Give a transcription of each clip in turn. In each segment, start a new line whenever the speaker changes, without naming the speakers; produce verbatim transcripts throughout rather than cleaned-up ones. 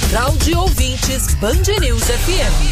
Central de Ouvintes Band News F M.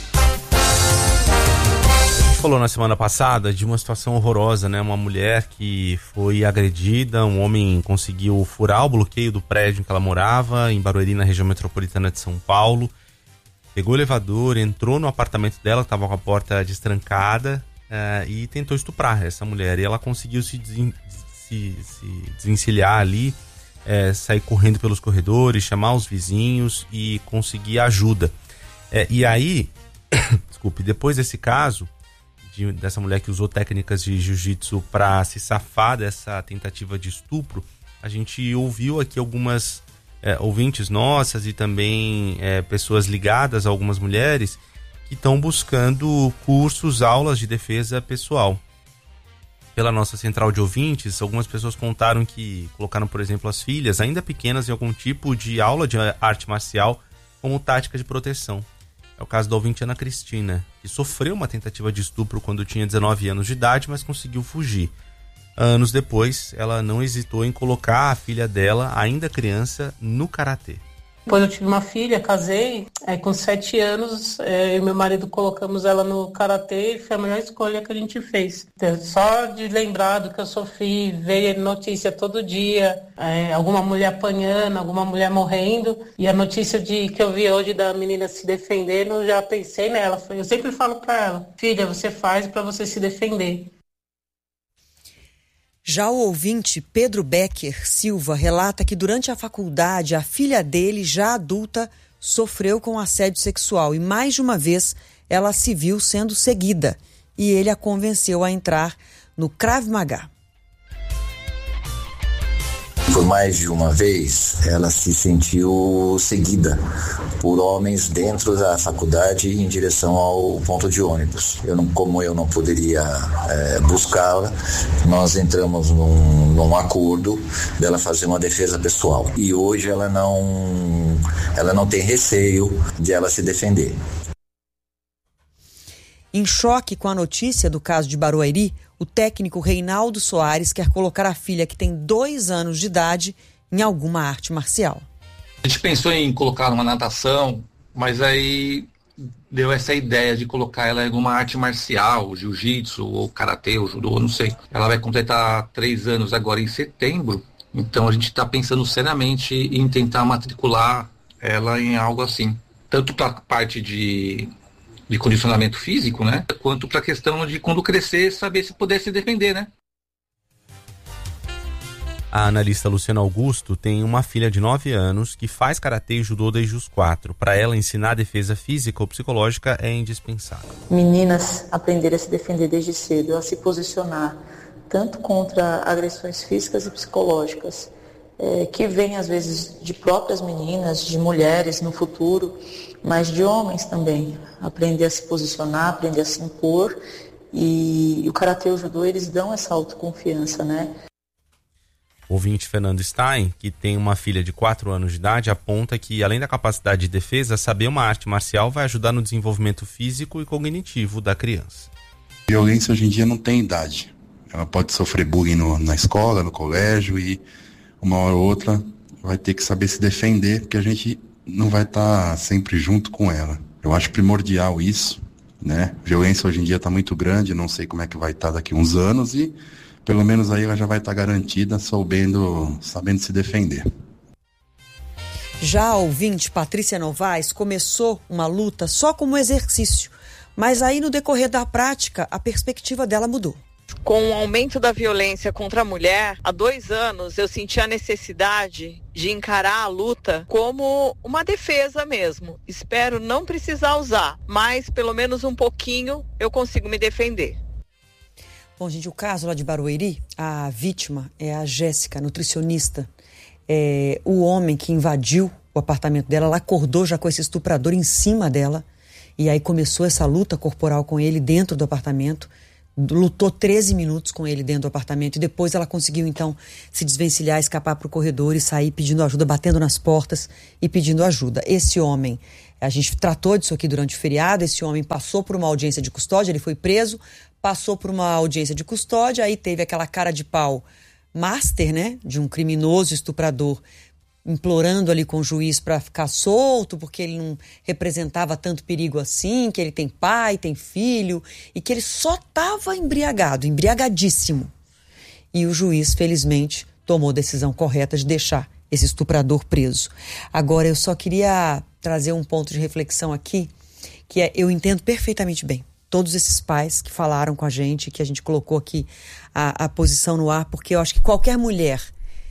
A gente falou na semana passada de uma situação horrorosa, né? Uma mulher que foi agredida, um homem conseguiu furar o bloqueio do prédio em que ela morava, em Barueri, na região metropolitana de São Paulo. Pegou o elevador, entrou no apartamento dela, estava com a porta destrancada, uh, e tentou estuprar essa mulher. E ela conseguiu se, desen- se, se desvencilhar ali, uh, sair correndo pelos corredores, chamar os vizinhos e conseguir ajuda. Uh, e aí, desculpe, depois desse caso, de, dessa mulher que usou técnicas de jiu-jitsu para se safar dessa tentativa de estupro, a gente ouviu aqui algumas... É, ouvintes nossas e também é, pessoas ligadas a algumas mulheres que estão buscando cursos, aulas de defesa pessoal. Pela nossa central de ouvintes, algumas pessoas contaram que colocaram, por exemplo, as filhas, ainda pequenas, em algum tipo de aula de arte marcial como tática de proteção. É o caso da ouvinte Ana Cristina, que sofreu uma tentativa de estupro quando tinha dezenove anos de idade, mas conseguiu fugir. Anos depois, ela não hesitou em colocar a filha dela, ainda criança, no karatê.
Depois eu tive uma filha, casei, aí com sete anos, é, eu e meu marido colocamos ela no karatê e foi a melhor escolha que a gente fez. Então, só de lembrar do que eu sofri, ver notícia todo dia, é, alguma mulher apanhando, alguma mulher morrendo, e a notícia de, que eu vi hoje da menina se defendendo, eu já pensei nela. Eu sempre falo pra ela, filha, você faz pra você se defender.
Já o ouvinte Pedro Becker Silva relata que durante a faculdade a filha dele, já adulta, sofreu com assédio sexual e mais de uma vez ela se viu sendo seguida e ele a convenceu a entrar no Krav Maga.
Por mais de uma vez, ela se sentiu seguida por homens dentro da faculdade em direção ao ponto de ônibus. Eu não, como eu não poderia é, buscá-la, nós entramos num, num acordo dela fazer uma defesa pessoal. E hoje ela não, ela não tem receio de ela se defender.
Em choque com a notícia do caso de Barueri, o técnico Reinaldo Soares quer colocar a filha, que tem dois anos de idade, em alguma arte marcial.
A gente pensou em colocar numa natação, mas aí deu essa ideia de colocar ela em alguma arte marcial, jiu-jitsu, ou karatê, ou judô, não sei. Ela vai completar três anos agora em setembro, então a gente está pensando seriamente em tentar matricular ela em algo assim. Tanto para a parte de... de condicionamento físico, né? Quanto para a questão de quando crescer, saber se puder se defender, né?
A analista Luciana Augusto tem uma filha de nove anos que faz karatê e judô desde os quatro. Para ela, ensinar defesa física ou psicológica é indispensável.
Meninas aprenderem a se defender desde cedo, a se posicionar tanto contra agressões físicas e psicológicas, é, que vêm às vezes de próprias meninas, de mulheres no futuro, mas de homens também. Aprender a se posicionar, aprender a se impor, e o karatê e o judô, eles dão essa autoconfiança, né?
O ouvinte Fernando Stein, que tem uma filha de quatro anos de idade, aponta que, além da capacidade de defesa, saber uma arte marcial vai ajudar no desenvolvimento físico e cognitivo da criança.
Violência hoje em dia não tem idade. Ela pode sofrer bullying no, na escola, no colégio, e uma hora ou outra vai ter que saber se defender, porque a gente não vai estar sempre junto com ela. Eu acho primordial isso, né? Violência hoje em dia está muito grande, não sei como é que vai estar daqui uns anos, e pelo menos aí ela já vai estar garantida, sabendo, sabendo se defender.
Já a ouvinte Patrícia Novaes começou uma luta só como exercício, mas aí no decorrer da prática a perspectiva dela mudou.
Com o aumento da violência contra a mulher, há dois anos eu senti a necessidade de encarar a luta como uma defesa mesmo. Espero não precisar usar, mas pelo menos um pouquinho eu consigo me defender.
Bom, gente, o caso lá de Barueri, a vítima é a Jéssica, nutricionista. É, o homem que invadiu o apartamento dela, ela acordou já com esse estuprador em cima dela, e aí começou essa luta corporal com ele dentro do apartamento. Lutou treze minutos com ele dentro do apartamento e depois ela conseguiu então se desvencilhar, escapar para o corredor e sair pedindo ajuda, batendo nas portas e pedindo ajuda. Esse homem, a gente tratou disso aqui durante o feriado, esse homem passou por uma audiência de custódia, ele foi preso, passou por uma audiência de custódia, aí teve aquela cara de pau master, né, de um criminoso estuprador implorando ali com o juiz para ficar solto, porque ele não representava tanto perigo assim, que ele tem pai, tem filho, e que ele só estava embriagado, embriagadíssimo. E o juiz, felizmente, tomou a decisão correta de deixar esse estuprador preso. Agora, eu só queria trazer um ponto de reflexão aqui, que é, eu entendo perfeitamente bem todos esses pais que falaram com a gente, que a gente colocou aqui a, a posição no ar, porque eu acho que qualquer mulher,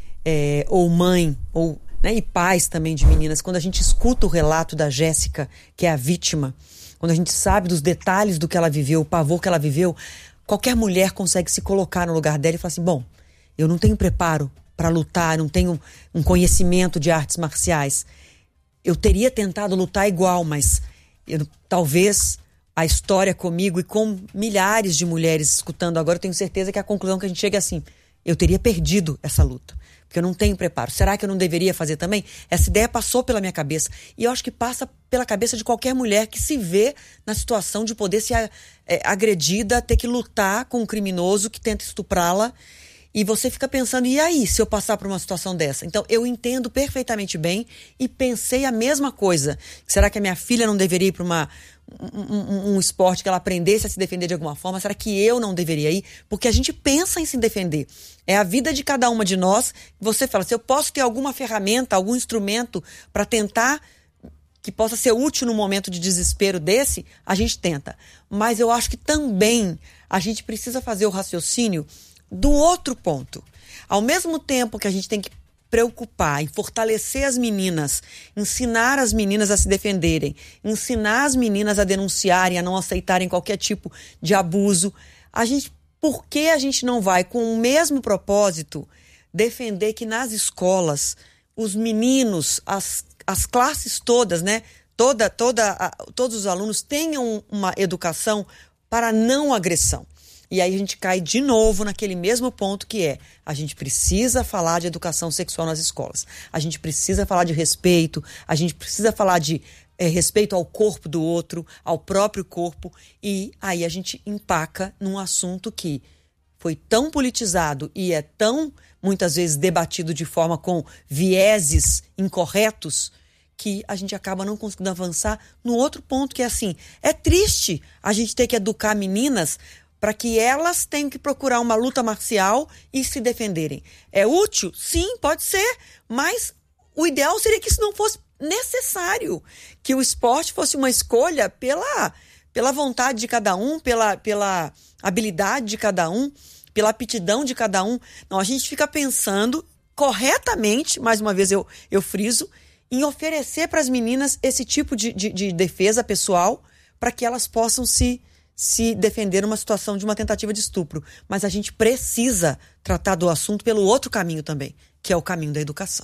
é, ou mãe, ou, né, e pais também de meninas, quando a gente escuta o relato da Jéssica, que é a vítima, quando a gente sabe dos detalhes do que ela viveu, o pavor que ela viveu, qualquer mulher consegue se colocar no lugar dela e falar assim, bom, eu não tenho preparo para lutar, não tenho um conhecimento de artes marciais. Eu teria tentado lutar igual, mas eu, talvez a história comigo e com milhares de mulheres escutando agora, eu tenho certeza que a conclusão que a gente chega é assim, eu teria perdido essa luta, porque eu não tenho preparo. Será que eu não deveria fazer também? Essa ideia passou pela minha cabeça, e eu acho que passa pela cabeça de qualquer mulher que se vê na situação de poder ser é, agredida, ter que lutar com um criminoso que tenta estuprá-la, e você fica pensando, e aí, se eu passar por uma situação dessa? Então, eu entendo perfeitamente bem e pensei a mesma coisa. Será que a minha filha não deveria ir para uma, um, um, um esporte que ela aprendesse a se defender de alguma forma? Será que eu não deveria ir? Porque a gente pensa em se defender. É a vida de cada uma de nós. Você fala, se eu posso ter alguma ferramenta, algum instrumento para tentar que possa ser útil no momento de desespero desse, a gente tenta. Mas eu acho que também a gente precisa fazer o raciocínio do outro ponto. Ao mesmo tempo que a gente tem que preocupar em fortalecer as meninas, ensinar as meninas a se defenderem, ensinar as meninas a denunciarem, a não aceitarem qualquer tipo de abuso, a gente, por que a gente não vai, com o mesmo propósito, defender que nas escolas os meninos, as, as classes todas, né, toda, toda, a, todos os alunos tenham uma educação para não agressão? E aí a gente cai de novo naquele mesmo ponto que é, a gente precisa falar de educação sexual nas escolas. A gente precisa falar de respeito, a gente precisa falar de é, respeito ao corpo do outro, ao próprio corpo. E aí a gente empaca num assunto que foi tão politizado e é tão, muitas vezes, debatido de forma com vieses incorretos, que a gente acaba não conseguindo avançar no outro ponto, que é assim, é triste a gente ter que educar meninas para que elas tenham que procurar uma luta marcial e se defenderem. É útil? Sim, pode ser, mas o ideal seria que isso não fosse necessário, que o esporte fosse uma escolha pela, pela vontade de cada um, pela, pela habilidade de cada um, pela aptidão de cada um. Não, a gente fica pensando corretamente, mais uma vez eu, eu friso, em oferecer para as meninas esse tipo de, de, de defesa pessoal para que elas possam se se defender numa situação de uma tentativa de estupro. Mas a gente precisa tratar do assunto pelo outro caminho também, que é o caminho da educação.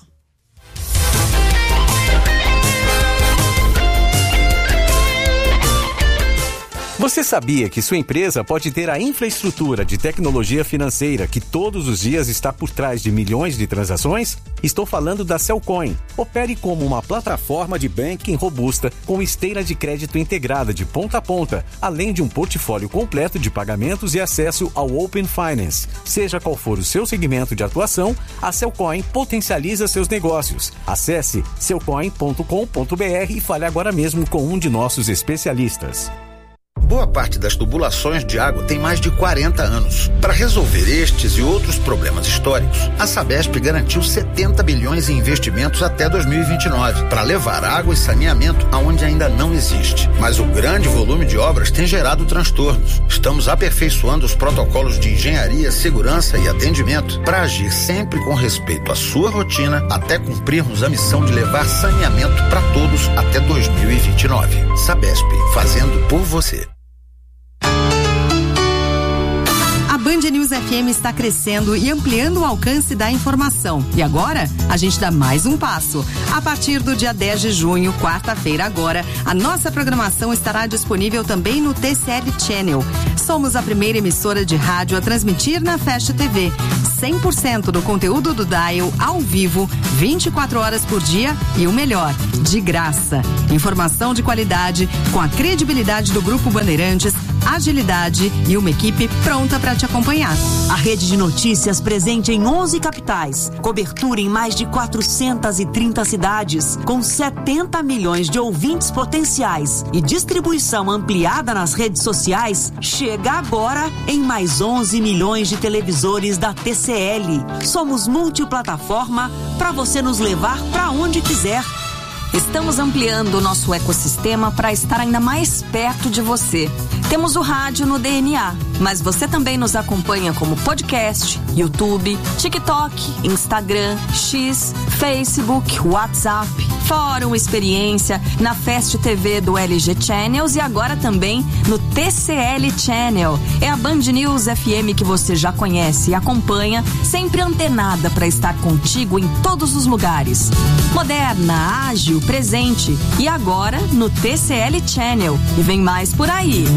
Você sabia que sua empresa pode ter a infraestrutura de tecnologia financeira que todos os dias está por trás de milhões de transações? Estou falando da Cellcoin. Opere como uma plataforma de banking robusta com esteira de crédito integrada de ponta a ponta, além de um portfólio completo de pagamentos e acesso ao Open Finance. Seja qual for o seu segmento de atuação, a Cellcoin potencializa seus negócios. Acesse cellcoin ponto com ponto b r e fale agora mesmo com um de nossos especialistas.
Boa parte das tubulações de água tem mais de quarenta anos. Para resolver estes e outros problemas históricos, a Sabesp garantiu setenta bilhões em investimentos até dois mil e vinte e nove, para levar água e saneamento aonde ainda não existe. Mas o grande volume de obras tem gerado transtornos. Estamos aperfeiçoando os protocolos de engenharia, segurança e atendimento para agir sempre com respeito à sua rotina, até cumprirmos a missão de levar saneamento para todos até dois mil e vinte e nove. Sabesp, fazendo por você.
A Band News F M está crescendo e ampliando o alcance da informação. E agora, a gente dá mais um passo. A partir do dia dez de junho, quarta-feira agora, a nossa programação estará disponível também no T C L Channel. Somos a primeira emissora de rádio a transmitir na Fast T V. cem por cento do conteúdo do Dial ao vivo, vinte e quatro horas por dia e o melhor, de graça. Informação de qualidade, com a credibilidade do Grupo Bandeirantes, agilidade e uma equipe pronta para te acompanhar.
A Rede de Notícias presente em onze capitais, cobertura em mais de quatrocentas e trinta cidades, com setenta milhões de ouvintes potenciais e distribuição ampliada nas redes sociais, chega agora em mais onze milhões de televisores da T C L. Somos multiplataforma para você nos levar para onde quiser.
Estamos ampliando o nosso ecossistema para estar ainda mais perto de você. Temos o rádio no D N A, mas você também nos acompanha como podcast, YouTube, TikTok, Instagram, X, Facebook, WhatsApp, Fórum Experiência, na Fast T V do L G Channels e agora também no T C L Channel. É a Band News F M que você já conhece e acompanha, sempre antenada para estar contigo em todos os lugares. Moderna, ágil, presente e agora no T C L Channel. E vem mais por aí.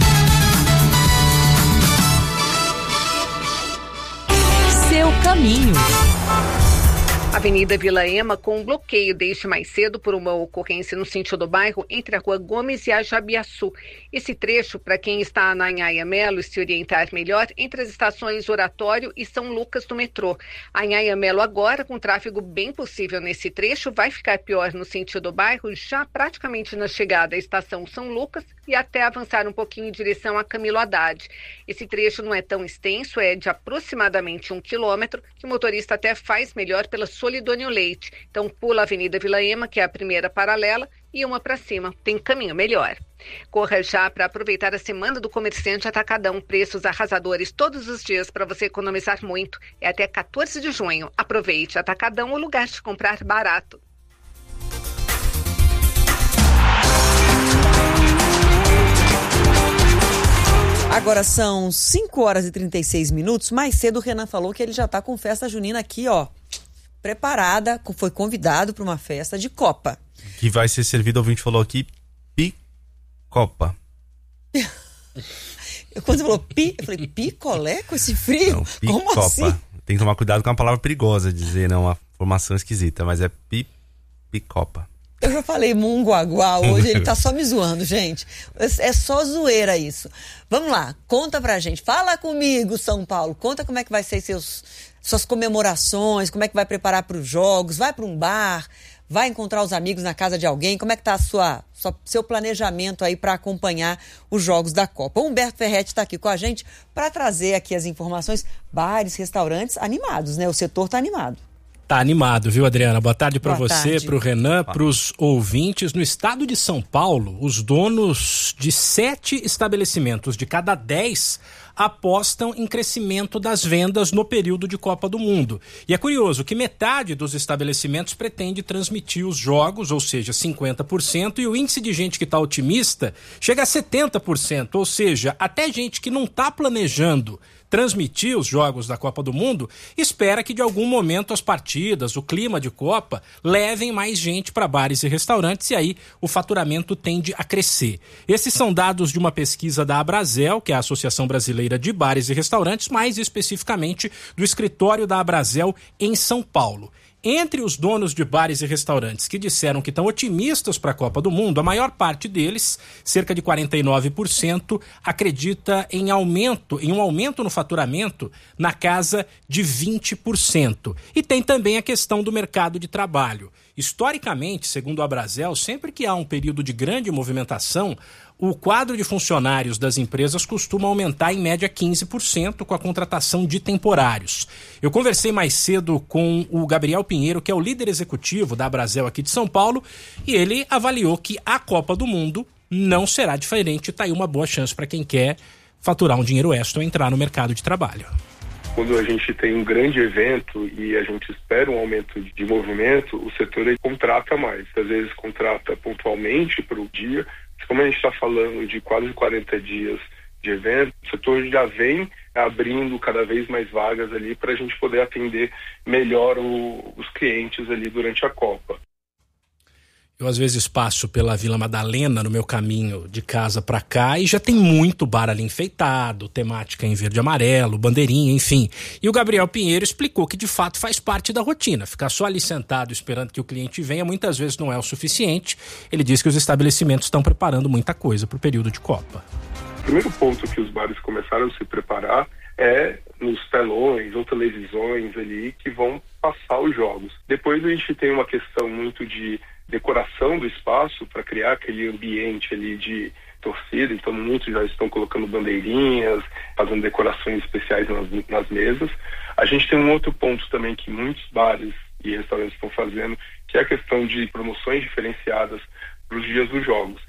Seu caminho.
Avenida Vila Ema com bloqueio desde mais cedo por uma ocorrência no sentido do bairro entre a Rua Gomes e a Jabiaçu. Esse trecho, para quem está na Anhaia Melo e se orientar melhor, entre as estações Oratório e São Lucas do metrô. A Anhaia Melo agora, com tráfego bem possível nesse trecho, vai ficar pior no sentido do bairro, já praticamente na chegada à estação São Lucas e até avançar um pouquinho em direção a Camilo Haddad. Esse trecho não é tão extenso, é de aproximadamente um quilômetro, que o motorista até faz melhor pela Solidônio Leite. Então pula a Avenida Vila Ema, que é a primeira paralela, e uma para cima. Tem caminho melhor. Corra já para aproveitar a Semana do Comerciante Atacadão. Preços arrasadores todos os dias para você economizar muito. É até quatorze de junho. Aproveite. Atacadão, o lugar de comprar barato.
Agora são cinco horas e trinta e seis minutos. Mais cedo o Renan falou que ele já está com festa junina aqui, ó. Preparada, foi convidado para uma festa de Copa.
Que vai ser servido, o ouvinte falou aqui, picopa.
Quando você falou pi, eu falei, picolé com esse frio?
Não, picopa.
Como assim?
Tem que tomar cuidado com uma palavra perigosa dizer, não, uma formação esquisita, mas é pi, picopa.
Eu já falei munguaguá hoje, ele tá só me zoando, gente. É só zoeira isso. Vamos lá, conta pra gente. Fala comigo, São Paulo. Conta como é que vai ser seus, suas comemorações, como é que vai preparar para os jogos, vai para um bar, vai encontrar os amigos na casa de alguém. Como é que tá a sua, sua, seu planejamento aí para acompanhar os jogos da Copa? O Humberto Ferretti está aqui com a gente para trazer aqui as informações. Bares, restaurantes animados, né? O setor tá animado.
Tá animado, viu, Adriana? Boa tarde para você,
tarde.
para o Renan, para os ouvintes. No estado de São Paulo, os donos de sete estabelecimentos de cada dez apostam em crescimento das vendas no período de Copa do Mundo. E é curioso que metade dos estabelecimentos pretende transmitir os jogos, ou seja, cinquenta por cento, e o índice de gente que está otimista chega a setenta por cento, ou seja, até gente que não está planejando transmitir os jogos da Copa do Mundo, espera que de algum momento as partidas, o clima de Copa, levem mais gente para bares e restaurantes e aí o faturamento tende a crescer. Esses são dados de uma pesquisa da Abrazel, que é a Associação Brasileira de Bares e Restaurantes, mais especificamente do escritório da Abrazel em São Paulo. Entre os donos de bares e restaurantes que disseram que estão otimistas para a Copa do Mundo, a maior parte deles, cerca de quarenta e nove por cento, acredita em aumento, em um aumento no faturamento na casa de vinte por cento. E tem também a questão do mercado de trabalho. Historicamente, segundo a Abrazel, sempre que há um período de grande movimentação, o quadro de funcionários das empresas costuma aumentar em média quinze por cento com a contratação de temporários. Eu conversei mais cedo com o Gabriel Pinheiro, que é o líder executivo da Abrazel aqui de São Paulo, e ele avaliou que a Copa do Mundo não será diferente. Está aí uma boa chance para quem quer faturar um dinheiro extra ou entrar no mercado de trabalho.
Quando a gente tem um grande evento e a gente espera um aumento de movimento, o setor aí contrata mais. Às vezes contrata pontualmente para o dia. Como a gente está falando de quase quarenta dias de evento, o setor já vem abrindo cada vez mais vagas ali para a gente poder atender melhor o, os clientes ali durante a Copa.
Eu às vezes passo pela Vila Madalena no meu caminho de casa para cá e já tem muito bar ali enfeitado, temática em verde e amarelo, bandeirinha, enfim. E o Gabriel Pinheiro explicou que de fato faz parte da rotina. Ficar só ali sentado esperando que o cliente venha muitas vezes não é o suficiente. Ele diz que os estabelecimentos estão preparando muita coisa para o período de Copa.
primeiro ponto que os bares começaram a se preparar é nos telões ou televisões ali que vão passar os jogos. Depois a gente tem uma questão muito de decoração do espaço para criar aquele ambiente ali de torcida, então muitos já estão colocando bandeirinhas, fazendo decorações especiais nas, nas mesas. A gente tem um outro ponto também que muitos bares e restaurantes estão fazendo, que é a questão de promoções diferenciadas para os dias dos jogos.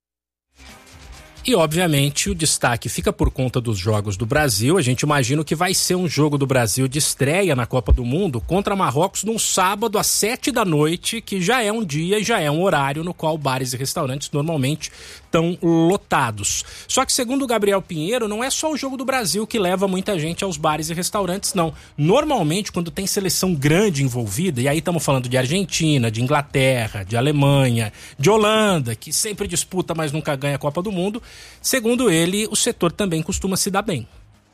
E, obviamente, o destaque fica por conta dos Jogos do Brasil. A gente imagina que vai ser um Jogo do Brasil de estreia na Copa do Mundo contra Marrocos num sábado às sete da noite, que já é um dia e já é um horário no qual bares e restaurantes normalmente estão lotados. Só que, segundo o Gabriel Pinheiro, não é só o Jogo do Brasil que leva muita gente aos bares e restaurantes, não. Normalmente, quando tem seleção grande envolvida, e aí estamos falando de Argentina, de Inglaterra, de Alemanha, de Holanda, que sempre disputa, mas nunca ganha a Copa do Mundo, segundo ele, o setor também costuma se dar bem.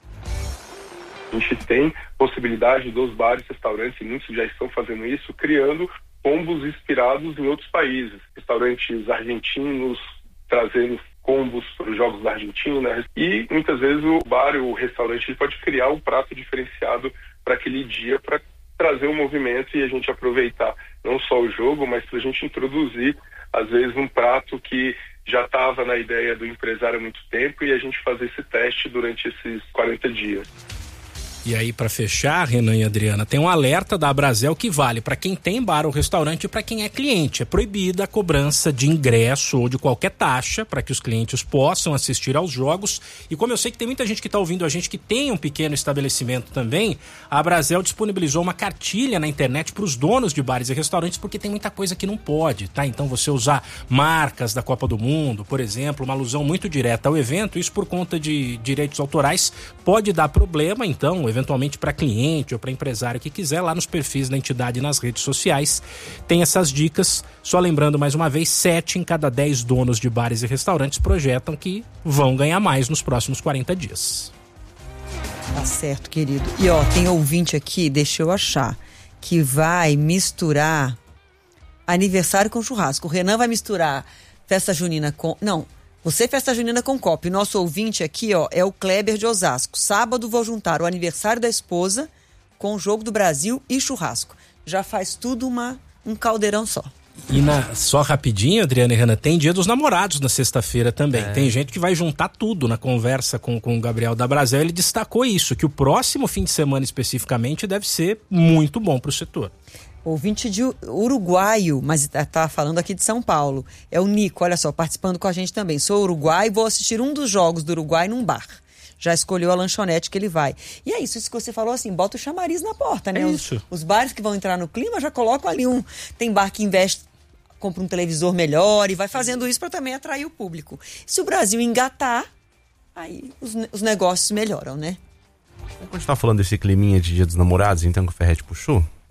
A gente tem possibilidade dos bares, restaurantes, e muitos já estão fazendo isso, criando combos inspirados em outros países. Restaurantes argentinos trazendo combos para os jogos da Argentina, e muitas vezes o bar ou o restaurante pode criar um prato diferenciado para aquele dia, para trazer um movimento e a gente aproveitar não só o jogo, mas para a gente introduzir, às vezes, um prato que já estava na ideia do empresário há muito tempo e a gente fazer esse teste durante esses quarenta dias.
E aí, para fechar, Renan e Adriana, tem um alerta da Abrazel que vale para quem tem bar ou restaurante e para quem é cliente. É proibida a cobrança de ingresso ou de qualquer taxa para que os clientes possam assistir aos jogos. E como eu sei que tem muita gente que está ouvindo a gente que tem um pequeno estabelecimento também, a Abrazel disponibilizou uma cartilha na internet para os donos de bares e restaurantes, porque tem muita coisa que não pode, tá? Então você usar marcas da Copa do Mundo, por exemplo, uma alusão muito direta ao evento, isso por conta de direitos autorais pode dar problema, então, eventualmente para cliente ou para empresário que quiser, lá nos perfis da entidade e nas redes sociais tem essas dicas. Só lembrando mais uma vez, sete em cada dez donos de bares e restaurantes projetam que vão ganhar mais nos próximos quarenta dias.
Tá certo, querido. E ó, tem ouvinte aqui, deixa eu achar, que vai misturar aniversário com churrasco. O Renan vai misturar festa junina com... Não, você festa junina com copo. E nosso ouvinte aqui, ó, é o Kleber de Osasco. Sábado vou juntar o aniversário da esposa com o Jogo do Brasil e churrasco. Já faz tudo uma, um caldeirão só.
E na, só rapidinho, Adriana e Renan, tem Dia dos Namorados na sexta-feira também. É. Tem gente que vai juntar tudo na conversa com, com o Gabriel da Abrazel. Ele destacou isso, que o próximo fim de semana especificamente deve ser muito bom para o setor.
Ouvinte de uruguaio, mas tá falando aqui de São Paulo. É o Nico, olha só, participando com a gente também. Sou uruguai e vou assistir um dos jogos do Uruguai num bar. Já escolheu a lanchonete que ele vai. E é isso, isso que você falou assim, bota o chamariz na porta, né?
É
os,
isso.
Os bares que vão entrar no clima já colocam ali um... Tem bar que investe, compra um televisor melhor e vai fazendo isso para também atrair o público. Se o Brasil engatar, aí os, os negócios melhoram, né?
Vamos continuar falando desse climinha de Dia dos Namorados, então, que o Ferretti puxou?